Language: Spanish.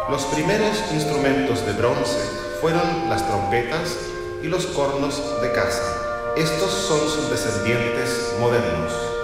Los primeros instrumentos de bronce fueron las trompetas y los cornos de caza. Estos son sus descendientes modernos.